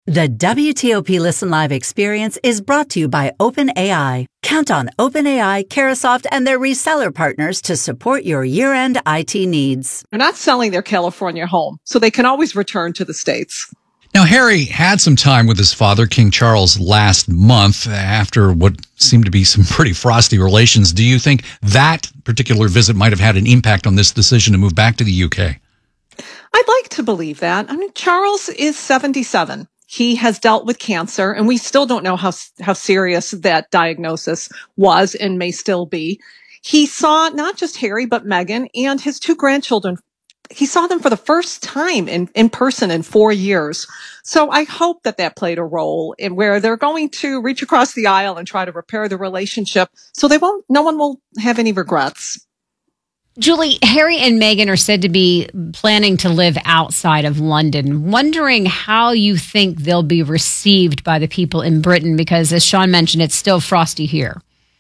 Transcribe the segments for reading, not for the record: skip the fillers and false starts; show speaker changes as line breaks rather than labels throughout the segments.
The WTOP Listen Live experience is brought to you by OpenAI. Count on OpenAI, Carahsoft, and their reseller partners to support your year-end IT needs.
They're not selling their California home, so they can always return to the States.
Now, Harry had some time with his father, King Charles, last month after what seemed to be some pretty frosty relations. Do you think that particular visit might have had an impact on this decision to move back to the UK?
I'd like to believe that. I mean, Charles is 77. He has dealt with cancer, and we still don't know how serious that diagnosis was and may still be. He saw not just Harry, but Meghan and his two grandchildren. He saw them for the first time in person in 4 years. So I hope that played a role in where they're going to reach across the aisle and try to repair the relationship so no one will have any regrets.
Julie, Harry and Meghan are said to be planning to live outside of London. Wondering how you think they'll be received by the people in Britain, because as Sean mentioned, it's still frosty here.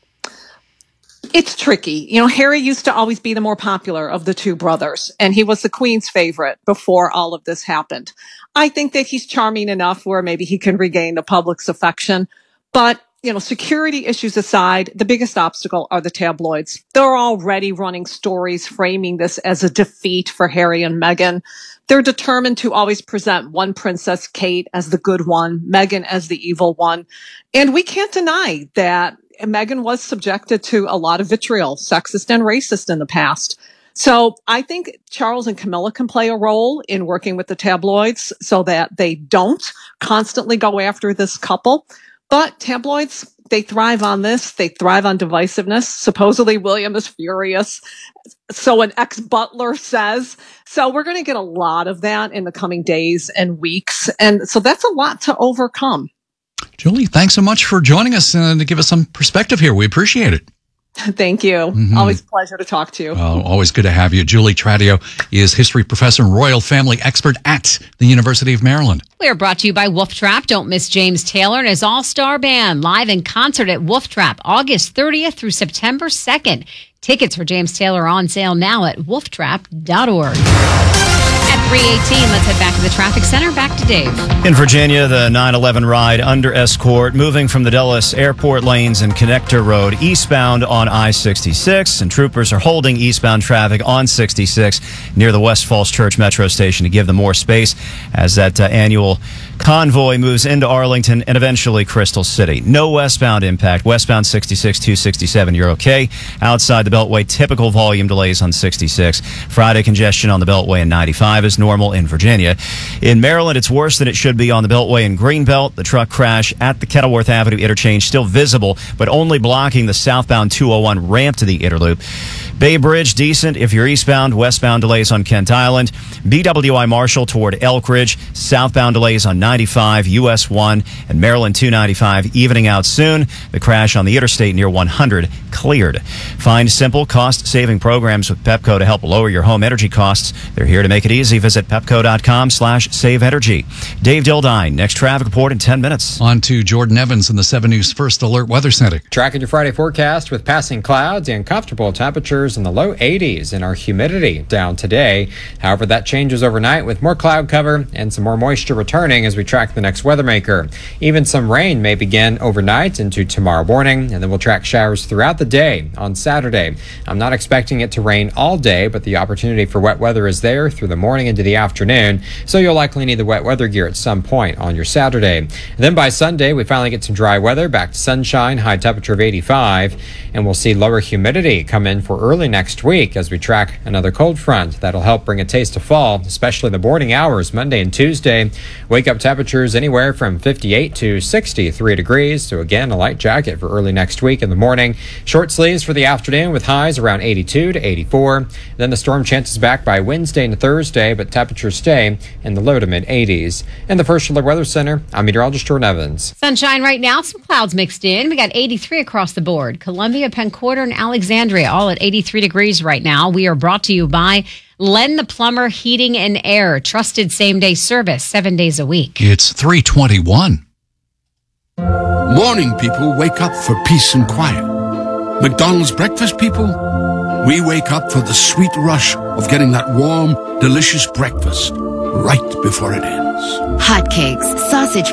It's tricky. You know, Harry used to always be the more popular of the two brothers, and he was the Queen's favorite before all of this happened. I think that he's charming enough where maybe he can regain the public's affection, but security issues aside, the biggest obstacle are the tabloids. They're already running stories framing this as a defeat for Harry and Meghan. They're determined to always present one Princess Kate as the good one, Meghan as the evil one. And we can't deny that Meghan was subjected to a lot of vitriol, sexist and racist in the past. So I think Charles and Camilla can play a role in working with the tabloids so that they don't constantly go after this couple. But tabloids, they thrive on this. They thrive on divisiveness. Supposedly, William is furious. So an ex-butler says. So we're going to get a lot of that in the coming days and weeks. And so that's a lot to overcome.
Julie, thanks so much for joining us and to give us some perspective here. We appreciate it.
Thank you. Mm-hmm. Always a pleasure to talk to you.
Always good to have you. Julie Tradio is history professor and royal family expert at the University of Maryland.
We are brought to you by Wolf Trap. Don't miss James Taylor and his all-star band live in concert at Wolf Trap, August 30th through September 2nd. Tickets for James Taylor are on sale now at wolftrap.org. At 3:18, let's head back to the traffic center. Back to Dave.
In Virginia, the 911 ride under escort moving from the Dulles Airport lanes and Connector Road eastbound on I-66, and troopers are holding eastbound traffic on 66 near the West Falls Church Metro Station to give them more space as that annual convoy moves into Arlington and eventually Crystal City. No westbound impact. Westbound 66, 267, you're okay. Outside the Beltway, typical volume delays on 66. Friday congestion on the Beltway and 95 is normal in Virginia. In Maryland, it's worse than it should be on the Beltway and Greenbelt. The truck crash at the Kettleworth Avenue interchange still visible, but only blocking the southbound 201 ramp to the Interloop. Bay Bridge, decent if you're eastbound. Westbound delays on Kent Island. BWI Marshall toward Elk Ridge. Southbound delays on 95, US 1, and Maryland 295 evening out soon. The crash on the interstate near 100 cleared. Find simple cost-saving programs with Pepco to help lower your home energy costs. They're here to make it easy. Visit pepco.com/saveenergy. Dave Dildine, next traffic report in 10 minutes.
On to Jordan Evans in the 7 News First Alert Weather Center.
Tracking your Friday forecast with passing clouds and comfortable temperatures in the low 80s and our humidity down today. However, that changes overnight with more cloud cover and some more moisture returning as we track the next weather maker. Even some rain may begin overnight into tomorrow morning, and then we'll track showers throughout the day on Saturday. I'm not expecting it to rain all day, but the opportunity for wet weather is there through the morning into the afternoon, so you'll likely need the wet weather gear at some point on your Saturday. And then by Sunday, we finally get some dry weather, back to sunshine, high temperature of 85, and we'll see lower humidity come in for early next week as we track another cold front that'll help bring a taste of fall, especially the morning hours Monday and Tuesday. Wake up temperatures anywhere from 58 to 63 degrees, so again, a light jacket for early next week in the morning. Short sleeves for the afternoon with highs around 82 to 84. Then the storm chances back by Wednesday and Thursday, but temperatures stay in the low to mid 80s. In the First Alert Weather Center, I'm meteorologist Jordan Evans.
Sunshine right now, some clouds mixed in. We got 83 across the board. Columbia, Penn Quarter, and Alexandria all at 83 degrees right now. We are brought to you by Len the Plumber Heating and Air. Trusted same-day service 7 days a week.
It's 3:21.
Morning people wake up for peace and quiet. McDonald's breakfast people, we wake up for the sweet rush of getting that warm, delicious breakfast right before it ends.
Hotcakes, sausage